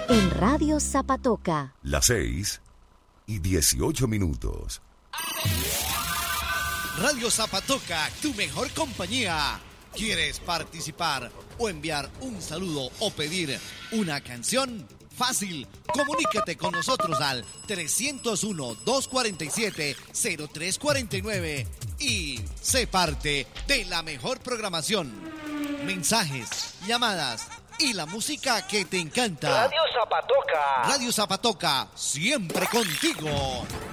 En Radio Zapatoca. Las 6:18. Radio Zapatoca, tu mejor compañía. ¿Quieres participar o enviar un saludo o pedir una canción? Fácil, comunícate con nosotros al 301-247-0349 y sé parte de la mejor programación. Mensajes, llamadas y la música que te encanta. Radio Zapatoca. Radio Zapatoca, siempre contigo.